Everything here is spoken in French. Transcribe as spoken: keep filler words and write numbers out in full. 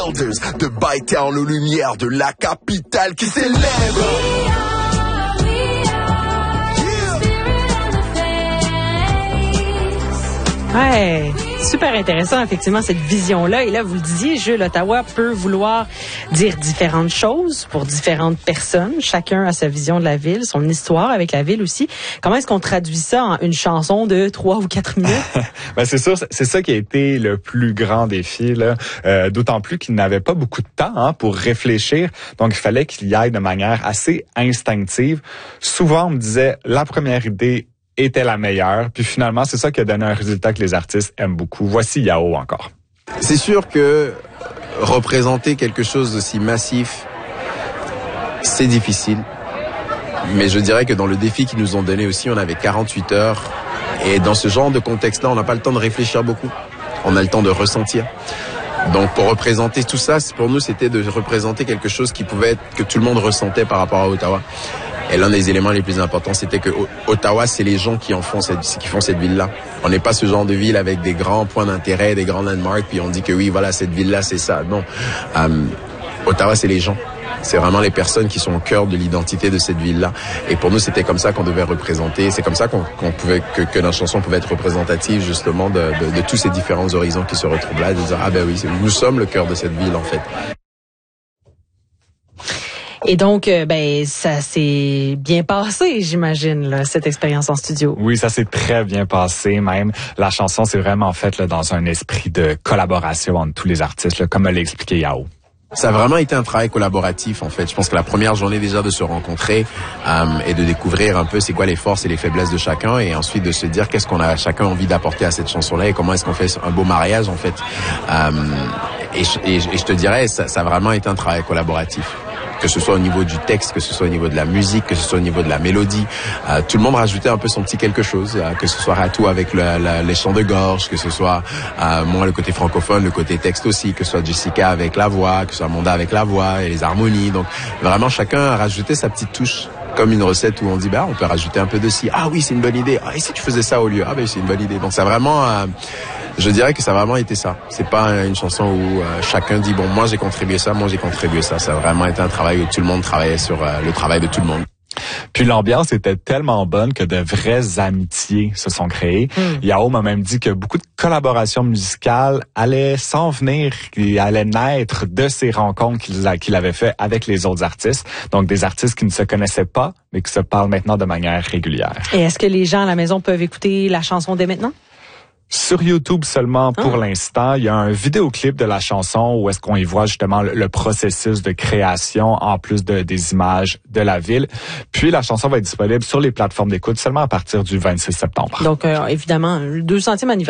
De Bytown aux lumières de la capitale qui célèbre. Ouais, super intéressant, effectivement, cette vision-là. Et là, vous le disiez, Jules, Ottawa peut vouloir dire différentes choses pour différentes personnes. Chacun a sa vision de la ville, son histoire avec la ville aussi. Comment est-ce qu'on traduit ça en une chanson de trois ou quatre minutes? Ben c'est sûr, c'est ça qui a été le plus grand défi, là. Euh, d'autant plus qu'il n'avait pas beaucoup de temps hein, pour réfléchir. Donc, il fallait qu'il y aille de manière assez instinctive. Souvent, on me disait, la première idée était la meilleure. Puis finalement, c'est ça qui a donné un résultat que les artistes aiment beaucoup. Voici Yao encore. C'est sûr que représenter quelque chose d'aussi massif, c'est difficile. Mais je dirais que dans le défi qu'ils nous ont donné aussi, on avait quarante-huit heures. Et dans ce genre de contexte-là, on n'a pas le temps de réfléchir beaucoup. On a le temps de ressentir. Donc pour représenter tout ça, pour nous, c'était de représenter quelque chose qui pouvait être, que tout le monde ressentait par rapport à Ottawa. Et l'un des éléments les plus importants, c'était que Ottawa, c'est les gens qui en font cette, qui font cette ville-là. On n'est pas ce genre de ville avec des grands points d'intérêt, des grands landmarks, puis on dit que oui, voilà, cette ville-là, c'est ça. Non. Euh, Ottawa, c'est les gens. C'est vraiment les personnes qui sont au cœur de l'identité de cette ville-là. Et pour nous, c'était comme ça qu'on devait représenter. C'est comme ça qu'on, qu'on pouvait, que, que notre chanson pouvait être représentative, justement, de, de, de tous ces différents horizons qui se retrouvent là. Et de dire, ah ben oui, nous sommes le cœur de cette ville, en fait. Et donc, euh, ben, ça s'est bien passé, j'imagine, là, cette expérience en studio. Oui, ça s'est très bien passé, même. La chanson s'est vraiment faite là, dans un esprit de collaboration entre tous les artistes, là, comme l'a expliqué Yao. Ça a vraiment été un travail collaboratif, en fait. Je pense que la première journée, déjà, de se rencontrer euh, et de découvrir un peu c'est quoi les forces et les faiblesses de chacun, et ensuite de se dire qu'est-ce qu'on a chacun envie d'apporter à cette chanson-là et comment est-ce qu'on fait un beau mariage, en fait. Euh, et, et, et je te dirais, ça, ça a vraiment été un travail collaboratif. Que ce soit au niveau du texte, que ce soit au niveau de la musique, que ce soit au niveau de la mélodie. Euh, tout le monde rajoutait un peu son petit quelque chose, euh, que ce soit Ratou avec le, le, les chants de gorge, que ce soit euh, moi le côté francophone, le côté texte aussi, que ce soit Jessica avec la voix, que ce soit Monda avec la voix et les harmonies. Donc vraiment chacun a rajouté sa petite touche. Comme une recette où on dit, bah, on peut rajouter un peu de ci. Ah oui, c'est une bonne idée. Ah, et si tu faisais ça au lieu? Ah ben, c'est une bonne idée. Donc, ça a vraiment, euh, je dirais que ça a vraiment été ça. C'est pas une chanson où euh, chacun dit, bon, moi j'ai contribué ça, moi j'ai contribué ça. Ça a vraiment été un travail où tout le monde travaillait sur euh, le travail de tout le monde. Puis l'ambiance était tellement bonne que de vraies amitiés se sont créées. Mm. Yao m'a même dit que beaucoup de collaborations musicales allaient s'en venir, qui allaient naître de ces rencontres qu'il, a, qu'il avait fait avec les autres artistes. Donc des artistes qui ne se connaissaient pas, mais qui se parlent maintenant de manière régulière. Et est-ce que les gens à la maison peuvent écouter la chanson dès maintenant? Sur YouTube seulement pour ah. l'instant. Il y a un vidéoclip de la chanson où est-ce qu'on y voit justement le, le processus de création en plus de, des images de la ville. Puis la chanson va être disponible sur les plateformes d'écoute seulement à partir du vingt-six septembre. Donc euh, évidemment, le deux centième anniversaire